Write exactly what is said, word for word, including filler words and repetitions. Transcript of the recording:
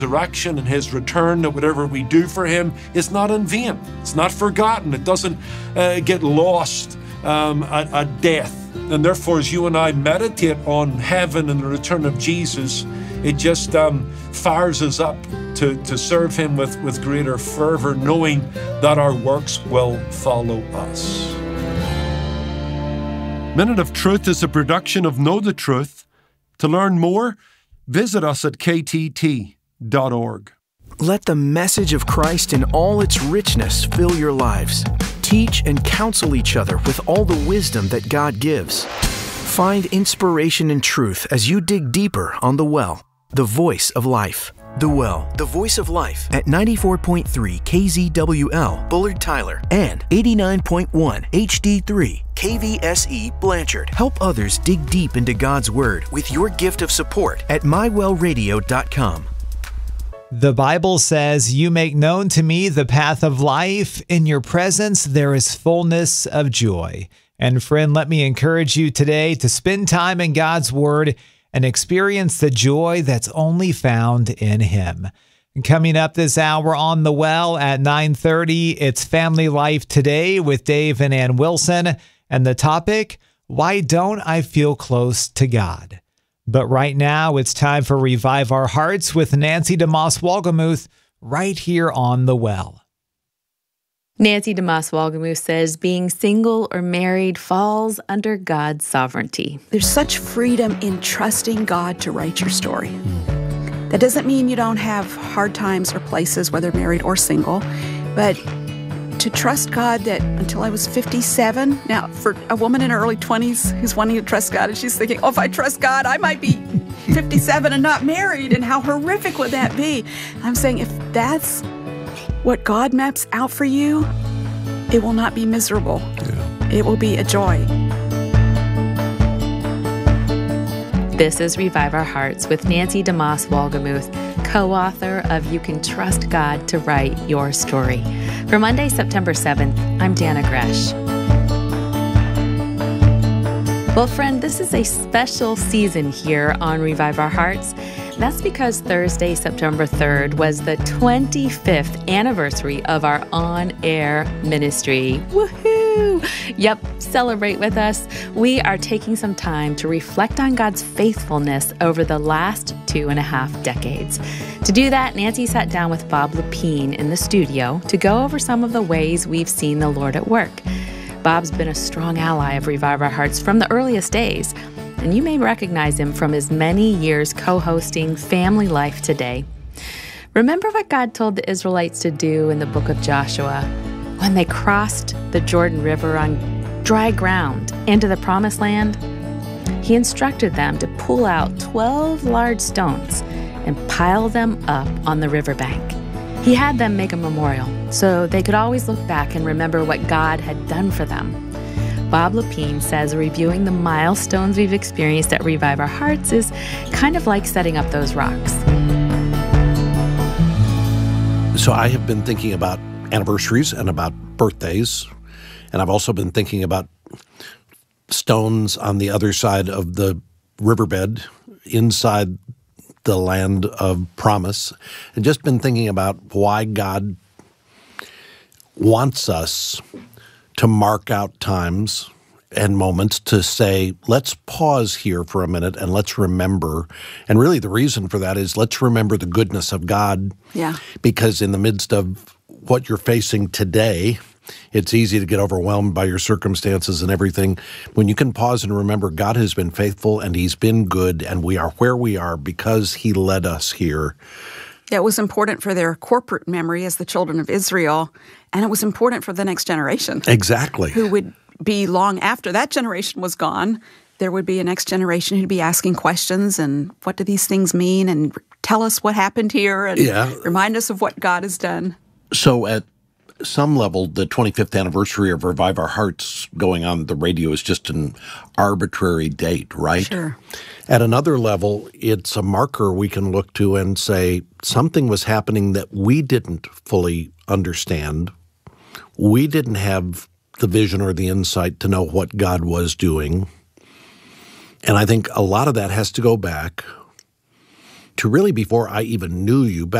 resurrection and his return, that whatever we do for him is not in vain. It's not forgotten. It doesn't uh, get lost um, at, at death. And therefore, as you and I meditate on heaven and the return of Jesus, it just um, fires us up to, to serve him with, with greater fervor, knowing that our works will follow us. Minute of Truth is a production of Know the Truth. To learn more, visit us at k t t dot org. Let the message of Christ in all its richness fill your lives. Teach and counsel each other with all the wisdom that God gives. Find inspiration and truth as you dig deeper on The Well, the voice of life. The Well, the voice of life at ninety-four point three K Z W L, Bullard Tyler, and eighty-nine point one H D three K V S E Blanchard. Help others dig deep into God's Word with your gift of support at my well radio dot com. The Bible says, "You make known to me the path of life. In your presence there is fullness of joy." And friend, let me encourage you today to spend time in God's Word and experience the joy that's only found in Him. Coming up this hour on The Well at nine thirty, it's Family Life Today with Dave and Ann Wilson. And the topic, why don't I feel close to God? But right now, it's time for Revive Our Hearts with Nancy DeMoss Wolgemuth right here on The Well. Nancy DeMoss Wolgemuth says being single or married falls under God's sovereignty. There's such freedom in trusting God to write your story. That doesn't mean you don't have hard times or places, whether married or single, but to trust God that until I was fifty-seven, now for a woman in her early twenties who's wanting to trust God, and she's thinking, oh, if I trust God, I might be fifty-seven and not married, and how horrific would that be? I'm saying if that's what God maps out for you, it will not be miserable. Yeah. It will be a joy. This is Revive Our Hearts with Nancy DeMoss Wolgemuth, co-author of You Can Trust God to Write Your Story. For Monday, September seventh, I'm Dana Gresh. Well, friend, this is a special season here on Revive Our Hearts. That's because Thursday, September third, was the twenty-fifth anniversary of our on-air ministry. Woohoo! Yep, celebrate with us. We are taking some time to reflect on God's faithfulness over the last two and a half decades. To do that, Nancy sat down with Bob Lepine in the studio to go over some of the ways we've seen the Lord at work. Bob's been a strong ally of Revive Our Hearts from the earliest days, and you may recognize him from his many years co-hosting Family Life Today. Remember what God told the Israelites to do in the book of Joshua when they crossed the Jordan River on dry ground into the Promised Land? He instructed them to pull out twelve large stones and pile them up on the riverbank. He had them make a memorial so they could always look back and remember what God had done for them. Bob Lepine says reviewing the milestones we've experienced at Revive Our Hearts is kind of like setting up those rocks. So I have been thinking about anniversaries and about birthdays, and I've also been thinking about stones on the other side of the riverbed inside the land of promise, and just been thinking about why God wants us to mark out times and moments to say, let's pause here for a minute and let's remember. And really the reason for that is let's remember the goodness of God. Yeah. Because in the midst of what you're facing today, it's easy to get overwhelmed by your circumstances and everything. When you can pause and remember God has been faithful and He's been good and we are where we are because He led us here. Yeah, it was important for their corporate memory as the children of Israel, and it was important for the next generation. Exactly. Who would be long after that generation was gone. There would be a next generation who'd be asking questions and what do these things mean and tell us what happened here and yeah. remind us of what God has done. So at some level, the twenty-fifth anniversary of Revive Our Hearts going on the radio is just an arbitrary date, right? Sure. At another level, it's a marker we can look to and say something was happening that we didn't fully understand. We didn't have the vision or the insight to know what God was doing. And I think a lot of that has to go back to really before I even knew you.